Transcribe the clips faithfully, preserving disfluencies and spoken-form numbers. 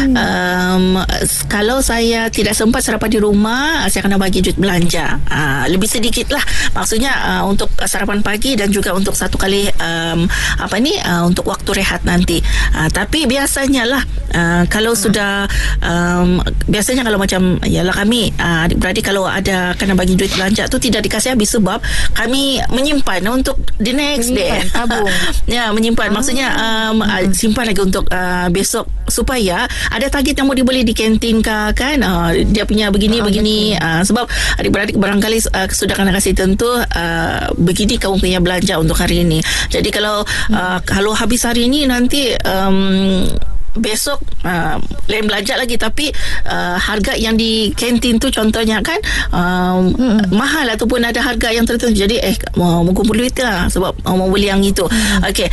Um, kalau saya tidak sempat sarapan di rumah, saya kena bagi duit belanja uh, lebih sedikit lah. Maksudnya uh, untuk sarapan pagi dan juga untuk satu kali um, apa ni uh, untuk waktu rehat nanti. Uh, tapi biasanya lah uh, kalau hmm. sudah um, biasanya kalau macam yalah kami uh, adik-beradik kalau ada kena bagi duit belanja tu tidak dikasih habis sebab kami menyimpan untuk the next menyimpan, day. Tabung. Ya, menyimpan. Ah. Maksudnya um, hmm. simpan lagi untuk uh, besok supaya ada target yang mau dibeli di kantin ke kan, uh, dia punya begini oh, begini uh, sebab adik-beradik barangkali uh, sudah kena kasih tentu uh, begini kamu punya belanja untuk hari ini. Jadi kalau uh, kalau habis hari ini nanti um, besok uh, lain belanja lagi tapi uh, harga yang di kantin tu contohnya kan um, hmm. mahal ataupun ada harga yang tertentu, jadi eh mau kumpul duit lah sebab uh, mau beli yang itu. hmm. Okey,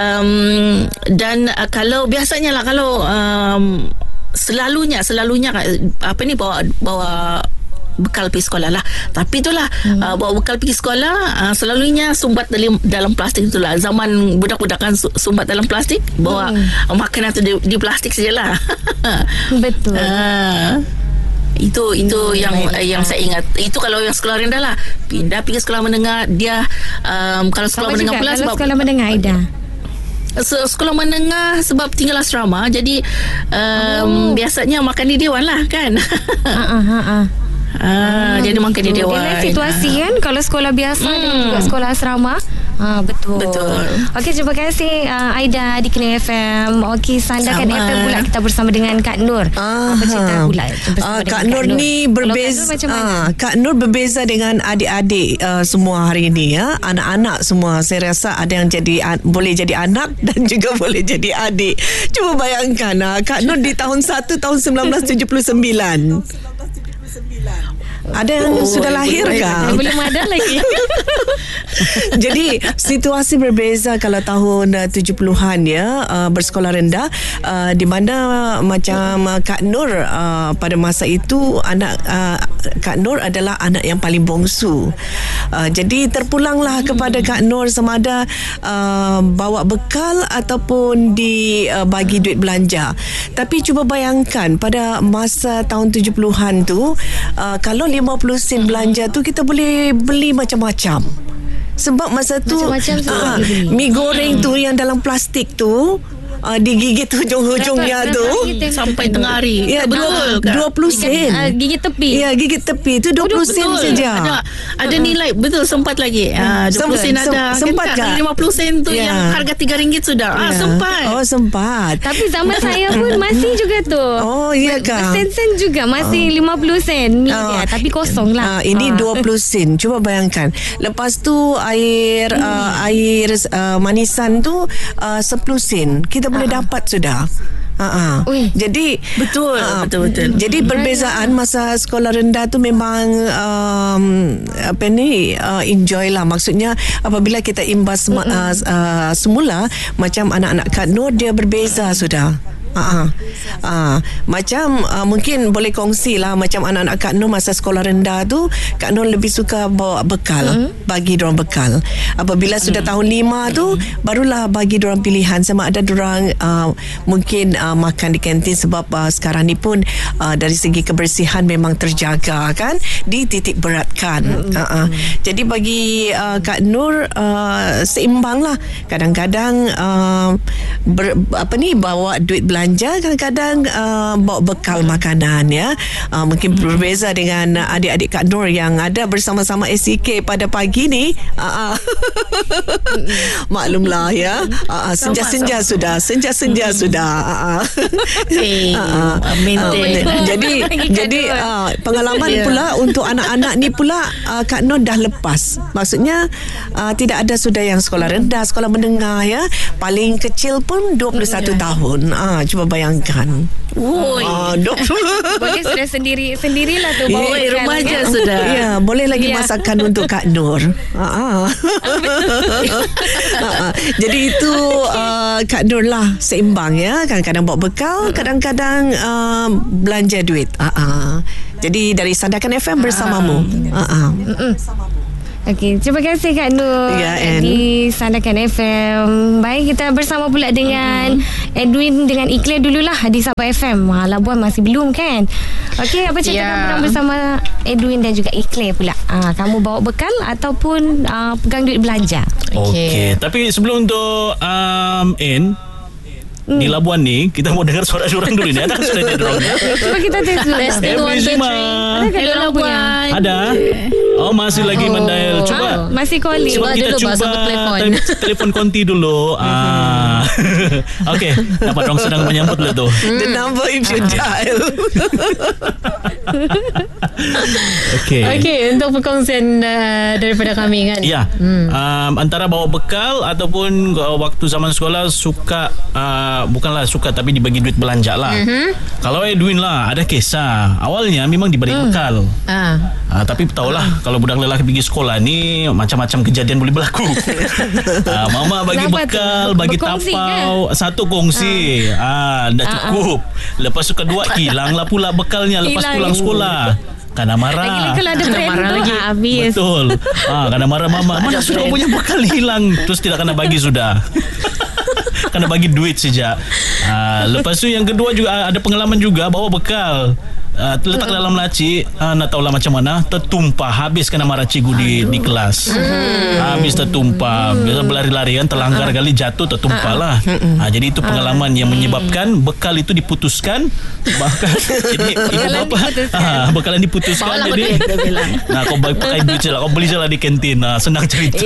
um, dan uh, kalau biasanya lah kalau um, selalunya selalunya apa ni bawa bawa bekal pergi sekolah lah. Tapi itulah hmm. uh, bawa bekal pergi sekolah uh, selalunya sumbat dalam, dalam plastik itulah. Zaman budak-budak kan sumbat dalam plastik, bawa hmm. uh, makanan tu di, di plastik sajalah. Betul. Uh, itu itu hmm, yang uh, yang saya ingat. Itu kalau yang sekolah rendah lah. Pindah pergi sekolah menengah dia um, kalau sekolah sama menengah juga, pula kalau sebab sekolah menengah Aida. Sekolah menengah sebab tinggal asrama jadi um, oh. biasanya makan di dewan lah kan. Ha ha ha. Ah, hmm, jadi makan di dewan. Dia situasi kan kalau sekolah biasa hmm. dan juga sekolah asrama. Ah, betul. Betul. Okey, terima kasih uh, Aida di Kena F M. Okey, Sandakan F M pula kita bersama dengan Kak Nur. Ah, apa cerita pula? Ah, Kak Nur, Nur ni berbeza. Kak Nur, ah, Kak Nur berbeza dengan adik-adik uh, semua hari ini ya. Anak-anak semua saya rasa ada yang jadi uh, boleh jadi anak dan juga boleh jadi adik. Cuba bayangkan uh, Kak Nur di tahun satu tahun sembilan belas tujuh puluh sembilan. Ada yang oh, sudah lahir kan? Belum ada lagi. Jadi situasi berbeza kalau tahun uh, tujuh puluhan ya, uh, bersekolah rendah uh, di mana macam uh, Kak Nur uh, pada masa itu anak uh, Kak Nur adalah anak yang paling bongsu. Uh, jadi terpulanglah hmm. kepada Kak Nur sama ada uh, bawa bekal ataupun di uh, bagi duit belanja. Tapi cuba bayangkan pada masa tahun tujuh puluhan tu uh, kalau lima puluh sen belanja tu kita boleh beli macam-macam. Sebab masa tu uh, mi goreng tu yang dalam plastik tu Uh, digigit hujung-hujungnya tu sampai tengah hari. Ya, betul kan? dua puluh sen. Uh, gigit tepi. Ya, gigit tepi tu dua puluh sen saja. Ada ada nilai betul sempat lagi. Uh, dua puluh sen ada. Sempat kan? lima puluh sen tu ya. Yang harga tiga ringgit sudah. Ya. Ah, sempat. Oh, sempat. Tapi zaman saya pun masih juga tu. Oh, iya kan? Sen-sen juga masih oh. lima puluh sen ni dia, tapi kosong lah. Uh, ini uh. dua puluh sen. Cuba bayangkan. Lepas tu air hmm. uh, air uh, manisan tu uh, sepuluh sen. Kita boleh uh-huh. dapat sudah. Uh-huh. Jadi betul, uh, betul betul. Jadi perbezaan masa sekolah rendah tu memang um, apa ni uh, enjoy lah. Maksudnya apabila kita imbas uh-huh. uh, uh, semula macam anak-anak Kak Nur dia berbeza sudah. Uh-huh. Uh, macam uh, mungkin boleh kongsi lah macam anak-anak Kak Nur masa sekolah rendah tu Kak Nur lebih suka bawa bekal, mm-hmm. bagi diorang bekal. Apabila mm-hmm. sudah tahun lima tu mm-hmm. barulah bagi diorang pilihan sama ada diorang uh, mungkin uh, makan di kantin sebab uh, sekarang ni pun uh, dari segi kebersihan memang terjaga kan, dititik beratkan. Mm-hmm. Uh-uh. Jadi bagi uh, Kak Nur uh, seimbang lah. Kadang-kadang uh, ber, apa ni bawa duit belanja, kadang-kadang uh, bawa bekal makanan ya. Uh, mungkin berbeza dengan uh, adik-adik Kak Nur yang ada bersama-sama S C K pada pagi ni. Uh, uh. Maklumlah ya. Uh, uh, senja-senja sudah, senja-senja sudah. Uh, uh. Hey, uh, uh. Uh, jadi jadi uh, pengalaman pula untuk anak-anak ni pula uh, Kak Nur dah lepas. Maksudnya uh, tidak ada sudah yang sekolah rendah, sekolah menengah ya. Paling kecil pun dua puluh satu tahun. Ah, cuba bayangkan. Woi. Ah, boleh sudah sendiri sendirilah tu bawa yeah, rumah je kan? Sudah. Ya, boleh lagi yeah. masakan untuk Kak Nur. Ah. ah. ah, ah. Jadi itu uh, Kak Nur lah seimbang ya. Kadang-kadang bawa bekal, kadang-kadang uh, belanja duit. Ah, ah. Jadi dari Sandakan F M bersamamu. Ah, ah. Okey, terima kasih Kak Nur Ya, Ann. di Sandakan F M. Baik, kita bersama pula dengan mm-hmm. Edwin dengan Ikhlas dululah di Sabah F M. Ha, Labuan masih belum kan? Okey, apa cerita Ya. kamu bersama Edwin dan juga Ikhlas pula? Ha, kamu bawa bekal ataupun uh, pegang duit belanja? Okey. Okay. Tapi sebelum untuk um, N di Labuan ni, kita mau dengar suara diorang dulu ni. Ada kan suara diorang? Cuba kita test dulu. Testing Every one, two, Zima. three. Ada kan Hello diorang punya? Labuan. Ada? Oh, masih lagi Oh. mendial. Coba. Ah, masih calling. Cuba kita dulu, cuba Bas, untuk telefon. te- telefon konti dulu. Ah. Okey, dapat orang sedang menyambut lah tu. The number if you dial. Okey. Okey, untuk perkongsian uh, daripada kami kan. Ya, um, antara bawa bekal ataupun uh, waktu zaman sekolah suka uh, bukanlah suka tapi dibagi duit belanja lah. Mm-hmm. Kalau Edwin lah ada kisah. Awalnya memang diberi mm. bekal. Ah. Uh, tapi tahulah uh. kalau budak lelaki pergi sekolah ni macam-macam kejadian boleh berlaku. uh, mama bagi Kenapa bekal, tu? bagi Berkongsi tapau, satu kongsi. Ah, uh. uh, dah cukup. Lepas tu kedua hilanglah pula bekalnya lepas Hilang. pulang sekolah. Karena marah. Lagi-lagi kalau ada Kena brand marah tu lagi. ah, habis. Betul. Ah, kena marah mama. Mana sudah punya bekal hilang. Terus tidak kena bagi sudah. Kena bagi duit sejak. Ah, lepas tu yang kedua juga ada pengalaman juga bawa bekal. Uh, letak dalam laci, uh, nak tahulah macam mana, tertumpah, habis kena marah cikgu di di kelas. Hmm. Habis tertumpah, biasa berlari-lari kan, terlanggar kali jatuh tertumpah lah. Uh, jadi itu pengalaman yang menyebabkan bekal itu diputuskan. Bahkan jadi ibu bapa uh, bekalan diputuskan. Bawalah Jadi duit, dia bilang. nah, kau pakai duit je lah, kau beli je lah di kantin. Nah, senang cerita.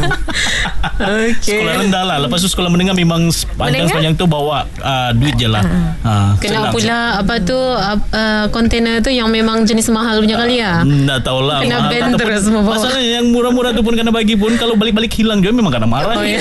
Okay. Sekolah rendah lah. Lepas tu sekolah menengah memang sepanjang-sepanjang tu bawa uh, duit je lah. Uh, Kena senang. pula apa tu uh, uh, kontainer tu yang memang jenis mahal punya kali ya. Hmm, tak tahulah. Kena mahal ban ataupun- terus mau bawa. Masalahnya yang murah-murah tu pun kena bagi pun kalau balik-balik hilang juga memang kena marah. Oh, ya.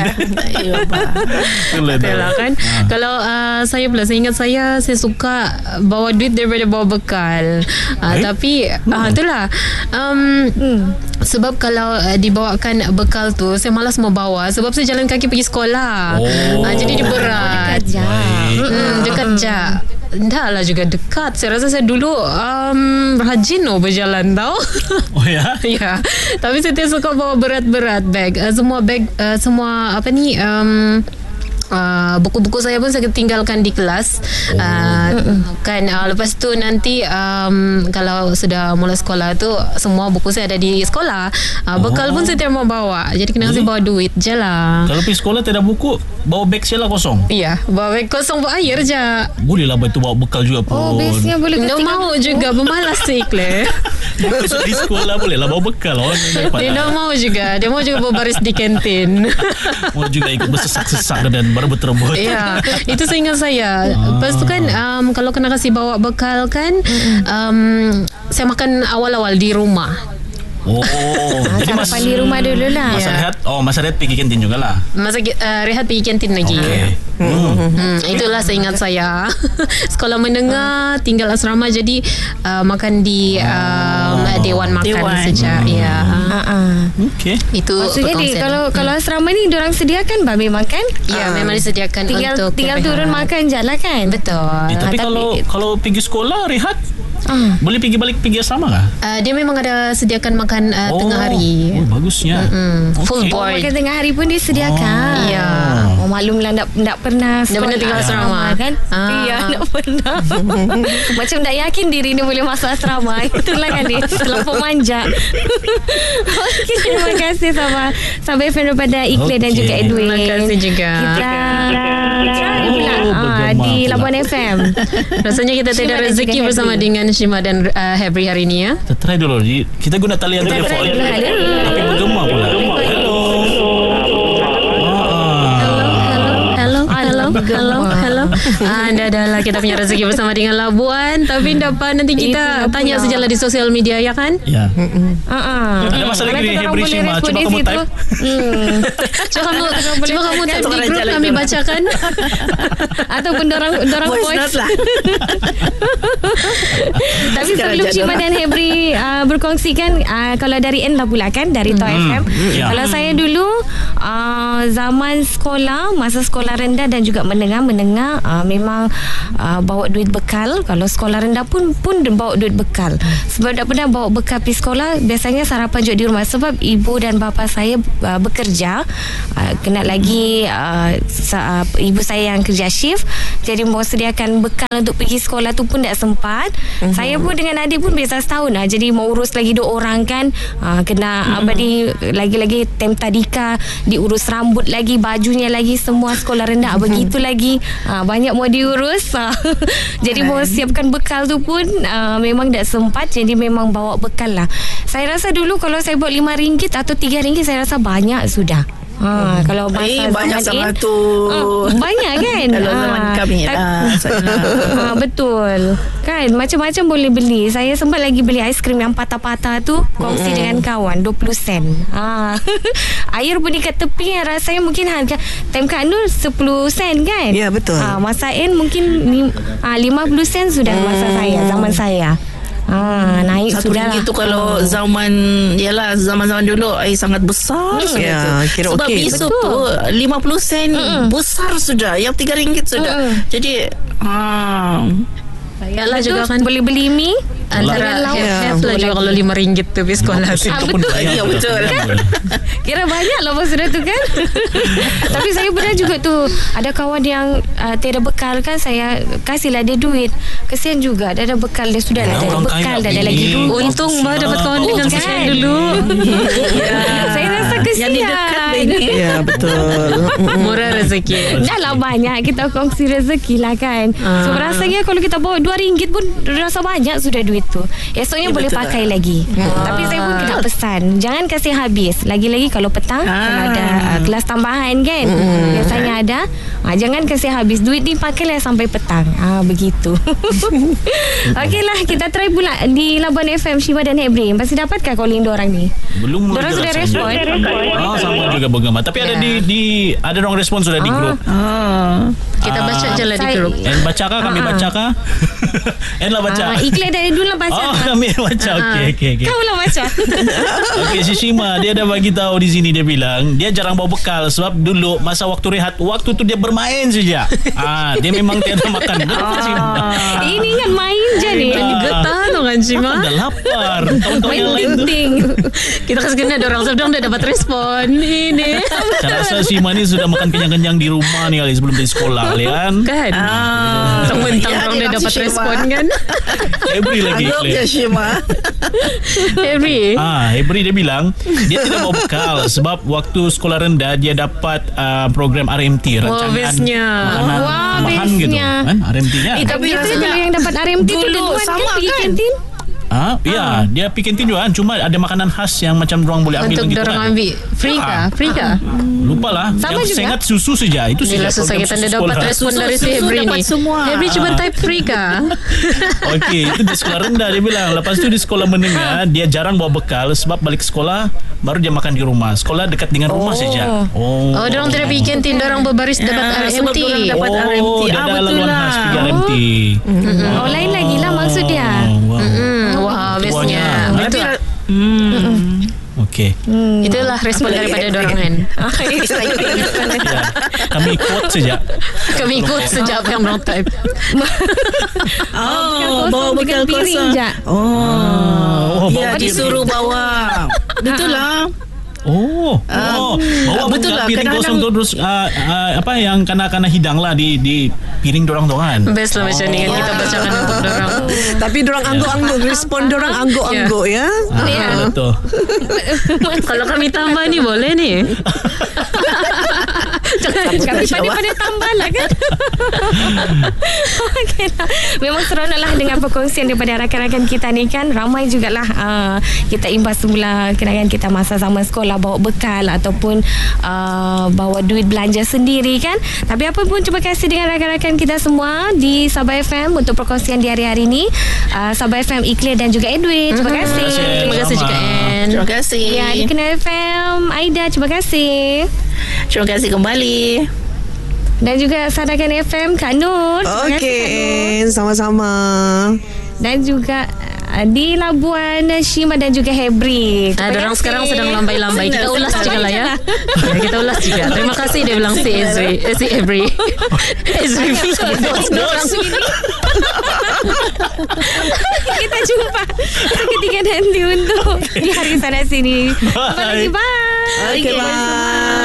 Ya, Pak. Itulah Betul lah kan. Ha. Kalau uh, saya pula, saya ingat saya saya suka bawa duit daripada bawa bekal. Uh, Eh? Tapi uh, itulah. Um, sebab kalau uh, dibawakan bekal tu saya malas mau bawa sebab saya jalan kaki pergi sekolah. Oh. Uh, jadi dia berat. Dekat je. Hmm, dekat je. Dah lah juga dekat. Saya rasa saya dulu um, rajin oh berjalan tau. Oh ya? Ya. Tapi saya tidak suka bawa berat-berat bag. Uh, semua bag uh, semua apa ni um, Uh, buku-buku saya pun saya tinggalkan di kelas. Oh. Uh, kan uh, lepas tu nanti um, kalau sudah mula sekolah tu semua buku saya ada di sekolah. Uh, bekal Oh. pun saya tidak mau bawa. Jadi kena saya Jadi? bawa duit je lah. Kalau pergi sekolah tidak buku, bawa beg saya lah kosong. Iya, bawa beg kosong bawa air je. Boleh lah itu bawa bekal juga pun. Oh, bestnya boleh Dia ketinggalan. mau juga bermalas si Ikhlas. Besok di sekolah boleh lah bawa bekal. Oh, Dia tak mau juga. Dia mau juga berbaris di kantin. Mau juga ikut bersesak-sesak dan baru berterbut. Ya, itu seingat saya. Lepas tu kan um, kalau kena kasih bawa bekal kan, um, saya makan awal-awal di rumah. Oh, Ah, jadi mas sarapan di rumah dulu lah. masa Ya. rehat, oh masa rehat pergi kantin juga lah. Masa uh, rehat pergi kantin lagi. Okay. Hmm. Hmm, itulah seingat saya. Sekolah menengah, tinggal asrama, jadi uh, makan di um, dewan makan Dewan. saja. Ya, Ah, ah. Okay. itu Maksudnya di, perkongsian. kalau kalau asrama ni diorang sediakan babi makan? Ya, memang disediakan Tinggal untuk tinggal rehat. turun makan je lah kan? Betul. Eh, tapi tapi- kalau kalau pergi sekolah rehat, Ah. boleh pergi balik pergi asrama kah? Uh, dia memang ada sediakan makan uh, tengah hari. Oh, bagusnya. Hmm, full Okay. Oh, board. makan tengah hari pun disediakan. Oh. Ya. Oh, maklumlah tak tak pernah Tak pernah tinggal asrama. kan? Ah. Iya, tak pernah. Macam tak yakin diri ni boleh masuk asrama. Itulah kan dia terlampau manja. Okey, terima kasih sama Sabah F M daripada Ikhlas dan Okey. juga Edwin. Terima kasih juga. Kita try pula Oh, ah, bergema di pula. Labuan F M. Rasanya kita Shima tidak dan rezeki juga bersama Hebri. dengan Shima dan uh, Hebri hari ini ya. Kita try dulu. Di- Kita guna talian Kita telefon. try dulu. Hello. Tapi bergema pula. Hello. Ah. Hello, hello, hello, Bergema. hello. Ah, dah dah lah kita punya rezeki bersama dengan Labuan. Tapi dapat nanti kita Itu tanya pula. sajalah di sosial media ya kan? Ya. Ah, ah. Ada masalah Mana lagi ni, korang Hebri boleh Shima. respon Cuba di kamu situ. type. Hmm. Cuba kamu cuba kamu type di Orang grup jalan kami jalan. bacakan. Ataupun dorang dorang Voice voice. note lah. Tapi Sekarang sebelum ajak Cik dorang. dan Hebri uh, berkongsi kan, uh, kalau dari N lah pula kan, dari Tok F M. Ya. Kalau saya dulu uh, zaman sekolah, masa sekolah rendah dan juga menengah menengah uh, memang uh, bawa duit bekal. Kalau sekolah rendah pun pun bawa duit bekal. Sebab tak pernah bawa bekal pergi sekolah, biasanya sarapan juga di rumah. Sebab ibu dan bapa saya uh, bekerja, uh, kena lagi uh, sa- uh, ibu saya yang kerja shift, jadi mau sediakan bekal untuk pergi sekolah tu pun tak sempat. Uh-huh. Saya pun dengan adik pun biasa setahun lah, jadi mau urus lagi dua orang kan, uh, kena uh-huh. apa ni, lagi-lagi tem tadika, diurus rambut lagi, bajunya lagi, semua sekolah rendah uh-huh. begitu lagi, uh, banyak mau diurus. uh, jadi mau siapkan bekal tu pun uh, memang tak sempat, jadi memang bawa bekal lah. Saya rasa dulu kalau saya bawa lima ringgit atau tiga ringgit, saya rasa banyak sudah. Ha, kalau masa Eh, banyak zaman sangat in, tu. ah, banyak kan. Kalau zaman Ah, kami tak- lah. Saya- Ah, betul kan, macam-macam boleh beli. Saya sempat lagi beli aiskrim yang patah-patah tu, kongsi mm. dengan kawan dua puluh sen. Ah. Air pun dekat tepi yang rasanya mungkin harga time Kak Nur sepuluh sen kan. Ya, betul. Ah, masa N mungkin lim, ah, lima puluh sen sudah masa saya, zaman saya. Ah, naik Satu sudah. ringgit tu kalau zaman, yalah, zaman-zaman dulu air sangat besar. sudah Ya, tu. kira Sebab okey. bisu Betul. tu lima puluh sen besar sudah. Yang tiga ringgit sudah. Mm-mm. Jadi ha, Yalah Betul, juga kan boleh beli mie antara dengan lauk. have, Ya, have lah juga kalau lima ringgit tu pergi sekolah. Ah, Itu pun betul. bayar Ya, juga. betul. Kira banyak lah masa tu kan. Tapi saya pernah juga tu, ada kawan yang uh, tiada bekal kan, saya kasihlah dia duit. Kesian juga, dia ada bekal, dia sudah lah, Ya, dia ada orang bekal, kaya dah ada ni. lagi duit. Untung bah dapat kawan Oh, dengan kan? saya dulu. Saya rasa kesian. yang di dekat ni. Ya, betul. Murah rezeki. Dah lah banyak kita kongsi rezeki lah kan. Ah. So rasanya kalau kita bawa dua ringgit pun rasa banyak sudah duit tu. Esoknya Ya, boleh betul pakai lah. lagi. Tapi saya pun kena pesan, jangan kasih habis. Lagi-lagi kalau petang, Ah. kalau ada uh, kelas tambahan kan, biasanya ada. Ah, jangan kasih habis. Duit ni pakailah sampai petang. Ah, begitu. Okeylah, kita try pula di Labuan F M, Syifa dan Hebri. Pasti dapatkah calling diorang ni? Belum Diorang juga sudah rasanya. respon. Ah, sama juga bergema. Tapi ada di di ada orang respon sudah di Ah. grup. Ah. Kita baca je lah di Saya- grup. En bacakah kami Ah, ah. bacakah? En lah baca. Ah, iklan dari dulu lah baca. Oh, kami baca. Okey okey okey. Kau lah baca. Okey, si Shima dia ada bagi tahu di sini, dia bilang dia jarang bawa bekal sebab dulu masa waktu rehat, waktu tu dia bermain saja. Ah, dia memang tiada makan. Betul Shima. Ini kan main je ni. Jadi getah tu kan Cima. Dah lapar. Tahun-tahun Main yang lain tu. penting. Kita kasih kena ada orang sedang dah dapat respon. Ini. Saya rasa Shima ni sudah makan kenyang-kenyang di rumah ni kali sebelum pergi sekolah kalian. Kan? Ah. Mentang-mentang Ya, orang dia dah dapat langsung respon Syima. kan. Hebri lagi. Anggap je Claire. Syima. Hebri. Ah, Hebri dia bilang dia tidak bawa bekal sebab waktu sekolah rendah dia dapat uh, program R M T, Wah, rancangan bestnya. makanan Wah, tambahan gitu bestnya. kan, R M T-nya. Eh, tapi Tapi itu rasanya kalau yang dapat R M T tu dulu duluan sama kan pergi kan? kantin. Ah, ya, dia pergi kantin juga kan, cuma ada makanan khas yang macam orang boleh ambil Untuk begitu dorang kan. ambil. Free kah? Ah. Free kah? Lupa lah. Sama yang juga. saya ingat susu saja. Itu saja. Inilah susah program kita susu dah dapat sekolah. respon Susu- dari si susu Hebri dapat ni. semua. Hebri cuba type free kah? Okey, itu di sekolah rendah dia bilang. Lepas tu di sekolah menengah dia jarang bawa bekal sebab balik sekolah baru dia makan di rumah. Sekolah dekat dengan rumah saja. Oh. Oh, dorang tidak pergi kantin, dorang berbaris dapat Ah, R M sebab T. dorang dapat Oh, R M T. dia Ah, ada betul laluan lah. khas pergi R M T. Oh, lain lagi lah maksud dia. Oh, wow. Hmm, wah, bestnya. Tuanya. Betul. Hmm. Okey. Itulah respon Apa lagi? daripada dorang kan. Ya, kami quote saja. Kami ikut sejak apa yang dorang type. Oh, kosong bawa bekal dengan piring kosong. je. Oh, Oh, ya bawa disuruh bawa. Betul lah. Oh, oh, bawa betul betul lah, piring kadang-kadang- kosong tu terus uh, uh, apa yang kena-kena hidang lah di di piring dorang tu kan. Best lah macam ni kan kita bacakan untuk dorang. Tapi dorang angguk-angguk, respon dorang angguk-angguk ya. Ah, Ya. betul. Kalau kami tambah ni boleh ni. Kami pandai-pandai tambah lah kan. Okay lah. Memang seronok lah dengan perkongsian daripada rakan-rakan kita ni kan. Ramai jugalah uh, kita imbas semula kenangan kita masa zaman sekolah, bawa bekal ataupun uh, bawa duit belanja sendiri kan. Tapi apa pun, terima kasih dengan rakan-rakan kita semua di Sabah F M untuk perkongsian di hari-hari ni. uh, Sabah F M, Ikhlas dan juga Edwin. Terima kasih. Terima kasih juga Ann. Terima kasih. Ya, di Kena F M, Aida, terima kasih. Terima kasih kembali. Dan juga Sadakan F M, Kak Nur. Terima kasih, Kak Nur. Okey, sama-sama. dan juga uh, di Labuan Shima dan juga Hebri. Ah, orang sekarang sedang lambai-lambai. Kita ulas juga lah ya. Ya, kita ulas juga. Terima kasih dia bilang si Ezri, eh, si Ebri. Ezri bos bos. Kita jumpa ketika nanti untuk di hari sana sini. Bye. Bye. Okay, bye.